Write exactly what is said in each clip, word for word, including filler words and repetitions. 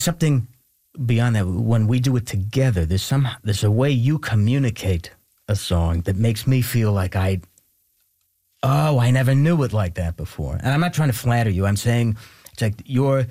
something beyond that. When we do it together, there's some there's a way you communicate a song that makes me feel like I, oh, I never knew it like that before. And I'm not trying to flatter you. I'm saying it's like your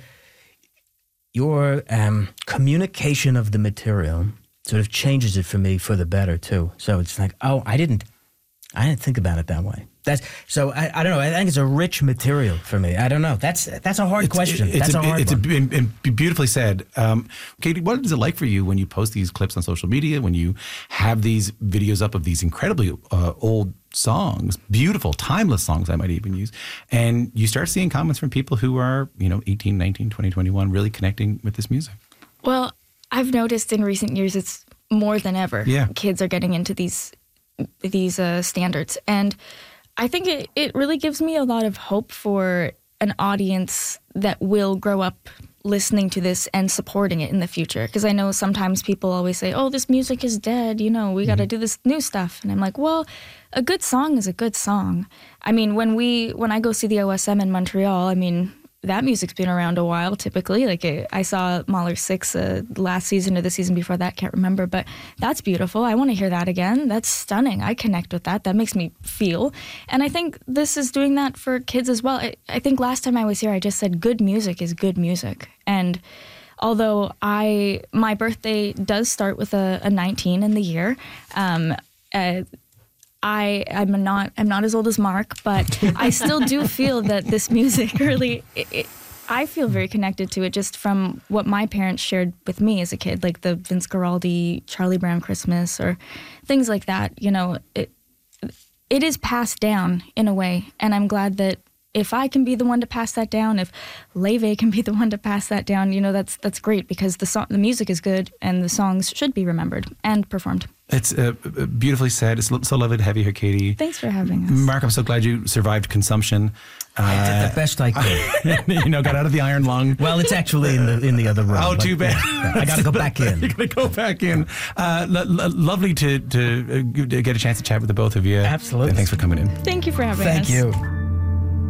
your um, communication of the material sort of changes it for me for the better too. So it's like, oh, I didn't, I didn't think about it that way. That's so. I, I don't know. I think it's a rich material for me. I don't know. That's that's a hard it's, question. It's that's a, a hard it's one. A, and, and beautifully said, um, Katie. What is it like for you when you post these clips on social media? When you have these videos up of these incredibly uh, old songs, beautiful, timeless songs, I might even use, and you start seeing comments from people who are, you know, eighteen, nineteen, twenty, twenty-one, really connecting with this music. Well, I've noticed in recent years it's more than ever. Yeah. Kids are getting into these these uh, standards, and I think it, it really gives me a lot of hope for an audience that will grow up listening to this and supporting it in the future. Because I know sometimes people always say, oh, this music is dead, you know, we got to mm-hmm. do this new stuff. And I'm like, well, a good song is a good song. I mean, when we when I go see the O S M in Montreal, I mean, that music's been around a while, typically. Like, I saw Mahler six uh, last season or the season before that, can't remember. But that's beautiful. I want to hear that again. That's stunning. I connect with that. That makes me feel. And I think this is doing that for kids as well. I, I think last time I was here, I just said good music is good music. And although I my birthday does start with a, a nineteen in the year, um, uh, I, I'm not I'm not as old as Mark, but I still do feel that this music really, it, it, I feel very connected to it just from what my parents shared with me as a kid, like the Vince Guaraldi, Charlie Brown Christmas, or things like that. You know, it it is passed down in a way, and I'm glad that if I can be the one to pass that down, if Leve can be the one to pass that down, you know, that's that's great, because the song, the music is good and the songs should be remembered and performed. It's uh, beautifully said. It's so lovely to have you here, Katie. Thanks for having us. Mark, I'm so glad you survived consumption. I uh, did the best I could. You know, got out of the iron lung. Well, it's actually in the in the other room. Oh, too bad. I got to go back in. You got to go back in. Uh, lo- lo- lovely to, to, uh, to get a chance to chat with the both of you. Absolutely. And thanks for coming in. Thank you for having Thank us. Thank you.